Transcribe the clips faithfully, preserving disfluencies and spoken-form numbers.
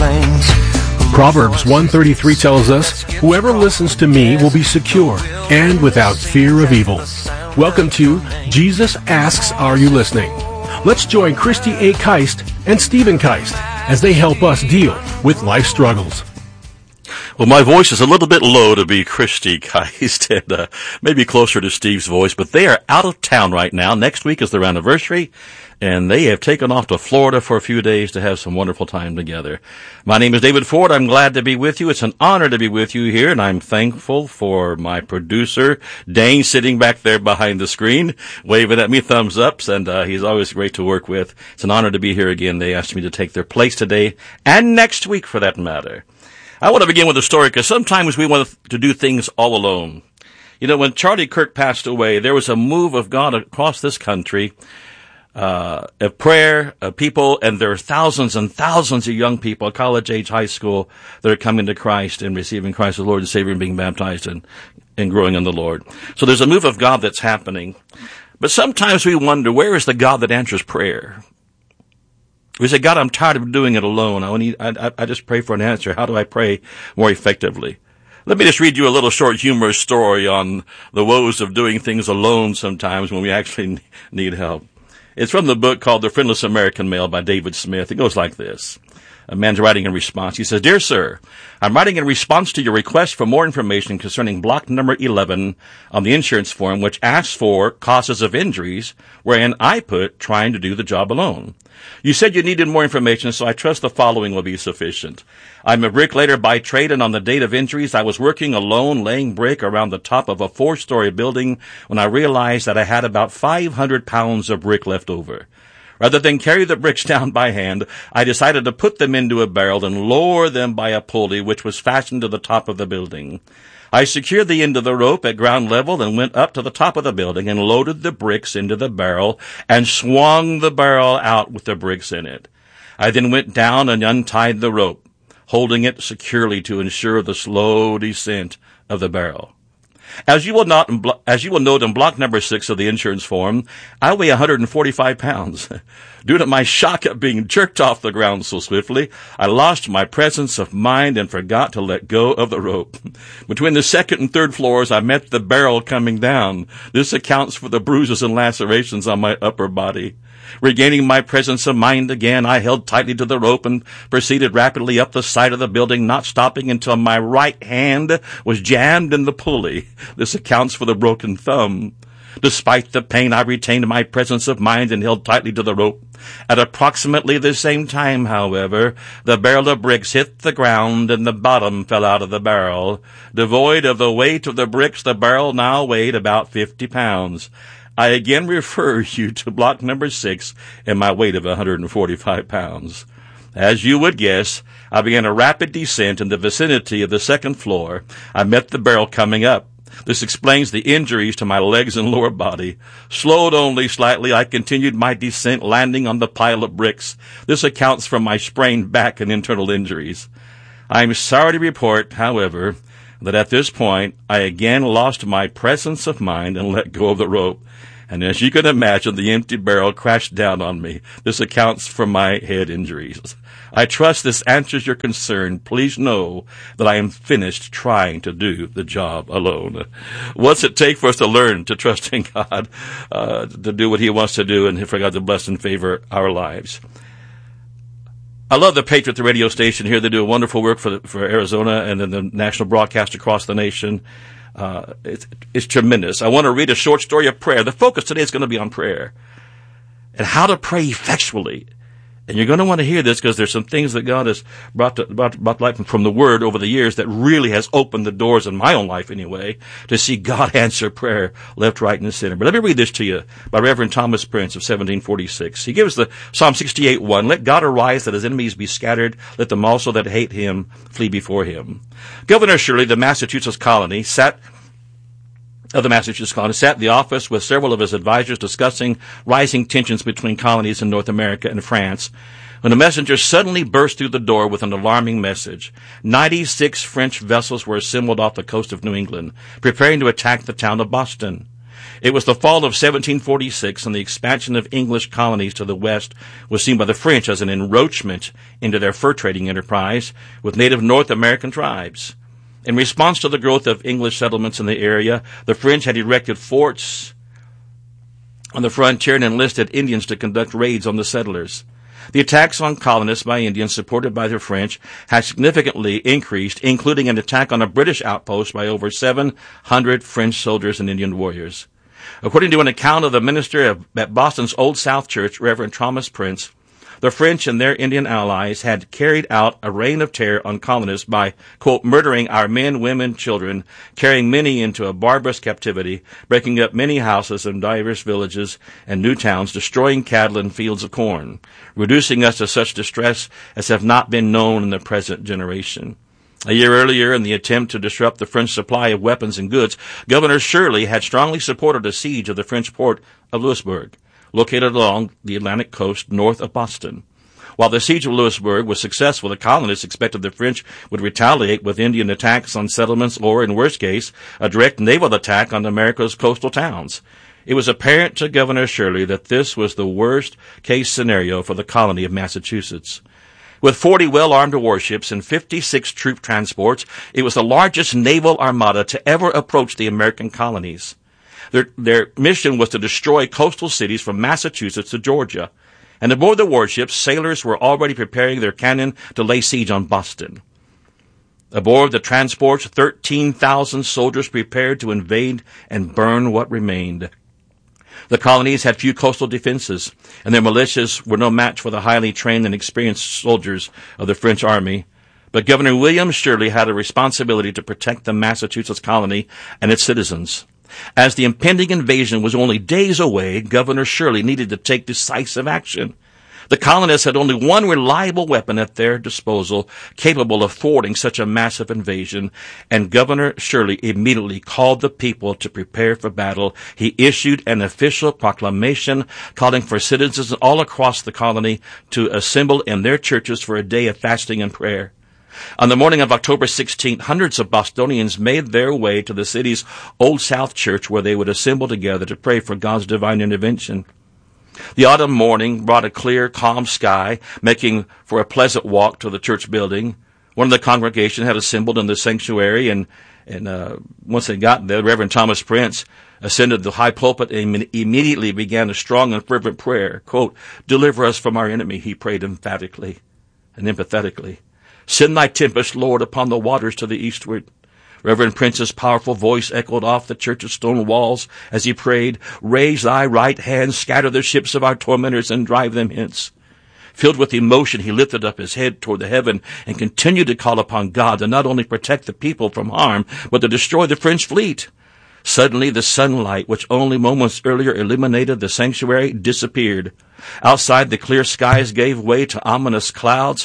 plains. Proverbs one thirty-three tells us, "Whoever listens to me will be secure and without fear of evil." Welcome to Jesus Asks, Are You Listening? Let's join Christy A. Keist and Stephen Keist as they help us deal with life struggles. Well, my voice is a little bit low to be Christy Keist and uh, maybe closer to Steve's voice, but they are out of town right now. Next week is their anniversary, and they have taken off to Florida for a few days to have some wonderful time together. My name is David Ford. I'm glad to be with you. It's an honor to be with you here, and I'm thankful for my producer, Dane, sitting back there behind the screen, waving at me thumbs ups, and uh, he's always great to work with. It's an honor to be here again. They asked me to take their place today, and next week for that matter. I want to begin with a story because sometimes we want to do things all alone. You know, when Charlie Kirk passed away, there was a move of God across this country, uh, of prayer, of people, and there are thousands and thousands of young people, college age, high school, that are coming to Christ and receiving Christ as Lord and Savior and being baptized and, and growing in the Lord. So there's a move of God that's happening. But sometimes we wonder, where is the God that answers prayer? We say, God, I'm tired of doing it alone. I need, I, I just pray for an answer. How do I pray more effectively? Let me just read you a little short humorous story on the woes of doing things alone sometimes when we actually need help. It's from the book called The Friendless American Male by David Smith. It goes like this. A man's writing in response. He says, "Dear sir, I'm writing in response to your request for more information concerning block number eleven on the insurance form, which asks for causes of injuries, wherein I put trying to do the job alone. You said you needed more information, so I trust the following will be sufficient. I'm a bricklayer by trade, and on the date of injuries, I was working alone, laying brick around the top of a four-story building when I realized that I had about five hundred pounds of brick left over. Rather than carry the bricks down by hand, I decided to put them into a barrel and lower them by a pulley which was fastened to the top of the building. I secured the end of the rope at ground level and went up to the top of the building and loaded the bricks into the barrel and swung the barrel out with the bricks in it. I then went down and untied the rope, holding it securely to ensure the slow descent of the barrel. As you will not, as you will note in block number six of the insurance form, I weigh one hundred forty-five pounds. Due to my shock at being jerked off the ground so swiftly, I lost my presence of mind and forgot to let go of the rope. Between the second and third floors, I met the barrel coming down. This accounts for the bruises and lacerations on my upper body. Regaining my presence of mind again, I held tightly to the rope and proceeded rapidly up the side of the building, not stopping until my right hand was jammed in the pulley. This accounts for the broken thumb. Despite the pain, I retained my presence of mind and held tightly to the rope. At approximately the same time, however, the barrel of bricks hit the ground and the bottom fell out of the barrel. Devoid of the weight of the bricks, the barrel now weighed about fifty pounds. I again refer you to block number six and my weight of one hundred forty-five pounds. As you would guess, I began a rapid descent in the vicinity of the second floor. I met the barrel coming up. This explains the injuries to my legs and lower body. Slowed only slightly, I continued my descent, landing on the pile of bricks. This accounts for my sprained back and internal injuries. I am sorry to report, however, that at this point, I again lost my presence of mind and let go of the rope. And as you can imagine, the empty barrel crashed down on me. This accounts for my head injuries. I trust this answers your concern. Please know that I am finished trying to do the job alone. What's it take for us to learn to trust in God, uh, to do what He wants to do, and for God to bless and favor our lives? I love the Patriot, the radio station here. They do a wonderful work for the, for Arizona and then the national broadcast across the nation. Uh, it's, it's tremendous. I want to read a short story of prayer. The focus today is going to be on prayer and how to pray effectually. And you're going to want to hear this because there's some things that God has brought to, brought, brought to life from the Word over the years that really has opened the doors in my own life anyway to see God answer prayer left, right, and center. But let me read this to you by Reverend Thomas Prince of seventeen forty-six. He gives the Psalm sixty-eight one, "Let God arise that his enemies be scattered. Let them also that hate him flee before him." Governor Shirley, the Massachusetts colony, sat of the Massachusetts colony, sat in the office with several of his advisors discussing rising tensions between colonies in North America and France, when a messenger suddenly burst through the door with an alarming message. ninety-six French vessels were assembled off the coast of New England, preparing to attack the town of Boston. It was the fall of seventeen forty-six, and the expansion of English colonies to the west was seen by the French as an encroachment into their fur trading enterprise with native North American tribes. In response to the growth of English settlements in the area, the French had erected forts on the frontier and enlisted Indians to conduct raids on the settlers. The attacks on colonists by Indians supported by the French had significantly increased, including an attack on a British outpost by over seven hundred French soldiers and Indian warriors. According to an account of the minister at Boston's Old South Church, Reverend Thomas Prince, the French and their Indian allies had carried out a reign of terror on colonists by, quote, murdering our men, women, children, carrying many into a barbarous captivity, breaking up many houses in divers villages and new towns, destroying cattle and fields of corn, reducing us to such distress as have not been known in the present generation. A year earlier, in the attempt to disrupt the French supply of weapons and goods, Governor Shirley had strongly supported a siege of the French port of Louisbourg, located along the Atlantic coast north of Boston. While the siege of Louisbourg was successful, the colonists expected the French would retaliate with Indian attacks on settlements or, in worst case, a direct naval attack on America's coastal towns. It was apparent to Governor Shirley that this was the worst-case scenario for the colony of Massachusetts. With forty well-armed warships and fifty-six troop transports, it was the largest naval armada to ever approach the American colonies. Their, their mission was to destroy coastal cities from Massachusetts to Georgia. And aboard the warships, sailors were already preparing their cannon to lay siege on Boston. Aboard the transports, thirteen thousand soldiers prepared to invade and burn what remained. The colonies had few coastal defenses, and their militias were no match for the highly trained and experienced soldiers of the French army. But Governor William Shirley had a responsibility to protect the Massachusetts colony and its citizens. As the impending invasion was only days away, Governor Shirley needed to take decisive action. The colonists had only one reliable weapon at their disposal capable of thwarting such a massive invasion, and Governor Shirley immediately called the people to prepare for battle. He issued an official proclamation calling for citizens all across the colony to assemble in their churches for a day of fasting and prayer. On the morning of October sixteenth, hundreds of Bostonians made their way to the city's Old South Church, where they would assemble together to pray for God's divine intervention. The autumn morning brought a clear, calm sky, making for a pleasant walk to the church building. One of the congregation had assembled in the sanctuary, and, and uh, once they got there, Reverend Thomas Prince ascended the high pulpit and immediately began a strong and fervent prayer. Quote, "Deliver us from our enemy," he prayed emphatically and empathetically. "Send thy tempest, Lord, upon the waters to the eastward." Reverend Prince's powerful voice echoed off the church's stone walls as he prayed, "Raise thy right hand, scatter the ships of our tormentors, and drive them hence." Filled with emotion, he lifted up his head toward the heaven and continued to call upon God to not only protect the people from harm, but to destroy the French fleet. Suddenly, the sunlight, which only moments earlier illuminated the sanctuary, disappeared. Outside, the clear skies gave way to ominous clouds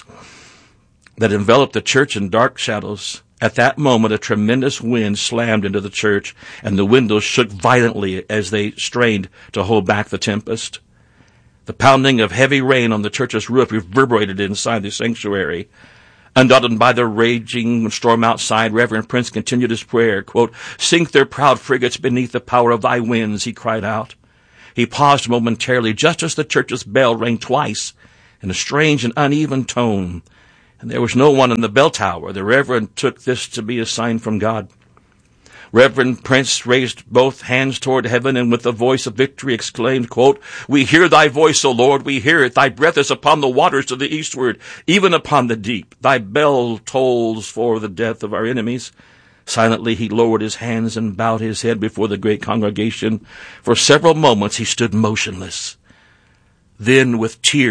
that enveloped the church in dark shadows. At that moment, a tremendous wind slammed into the church, and the windows shook violently as they strained to hold back the tempest. The pounding of heavy rain on the church's roof reverberated inside the sanctuary. Undaunted by the raging storm outside, Reverend Prince continued his prayer. Quote, "Sink their proud frigates beneath the power of thy winds," he cried out. He paused momentarily just as the church's bell rang twice in a strange and uneven tone, and there was no one in the bell tower. The Reverend took this to be a sign from God. Reverend Prince raised both hands toward heaven and with a voice of victory exclaimed, quote, "We hear thy voice, O Lord, we hear it. Thy breath is upon the waters to the eastward, even upon the deep. Thy bell tolls for the death of our enemies." Silently he lowered his hands and bowed his head before the great congregation. For several moments he stood motionless. Then, with tears